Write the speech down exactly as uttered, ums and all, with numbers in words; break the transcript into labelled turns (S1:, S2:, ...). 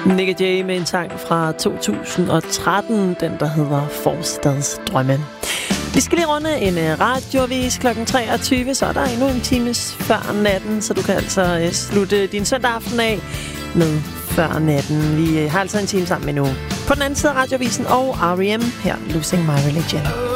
S1: Nick Jay med en sang fra to tusind og tretten, den der hedder Forstadsdrømme. Vi skal lige runde en radioavis klokken treogtyve, så er der endnu en times før natten, så du kan altså uh, slutte din søndag aften af med før natten. Vi uh, har altså en time sammen med nu. På den anden side af radioavisen og R E M her, Losing My Religion.